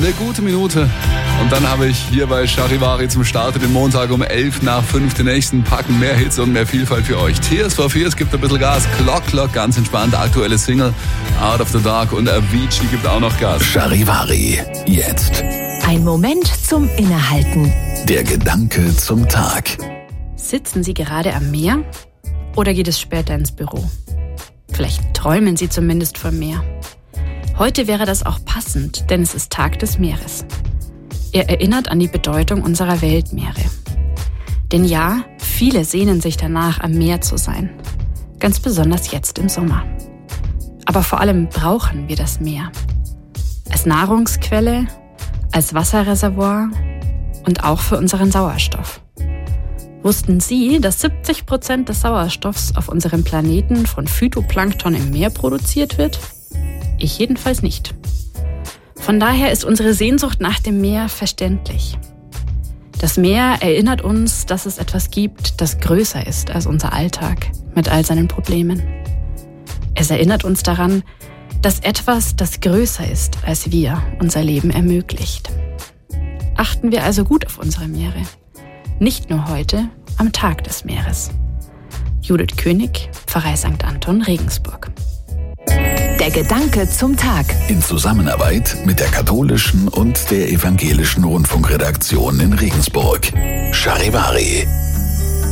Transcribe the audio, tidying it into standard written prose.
Eine gute Minute. Und dann habe ich hier bei Charivari zum Start den Montag um 11:05 den nächsten Packen mehr Hits und mehr Vielfalt für euch. Tears for Fears gibt ein bisschen Gas. Clock, ganz entspannt. Aktuelle Single Out of the Dark und Avicii gibt auch noch Gas. Charivari, jetzt. Ein Moment zum Innehalten. Der Gedanke zum Tag. Sitzen Sie gerade am Meer oder geht es später ins Büro? Vielleicht träumen Sie zumindest vom Meer. Heute wäre das auch passend, denn es ist Tag des Meeres. Er erinnert an die Bedeutung unserer Weltmeere. Denn ja, viele sehnen sich danach, am Meer zu sein. Ganz besonders jetzt im Sommer. Aber vor allem brauchen wir das Meer. Als Nahrungsquelle, als Wasserreservoir und auch für unseren Sauerstoff. Wussten Sie, dass 70% des Sauerstoffs auf unserem Planeten von Phytoplankton im Meer produziert wird? Ich jedenfalls nicht. Von daher ist unsere Sehnsucht nach dem Meer verständlich. Das Meer erinnert uns, dass es etwas gibt, das größer ist als unser Alltag mit all seinen Problemen. Es erinnert uns daran, dass etwas, das größer ist als wir, unser Leben ermöglicht. Achten wir also gut auf unsere Meere. Nicht nur heute, am Tag des Meeres. Judith König, Pfarrei St. Anton, Regensburg. Der Gedanke zum Tag. In Zusammenarbeit mit der katholischen und der evangelischen Rundfunkredaktion in Regensburg. Charivari.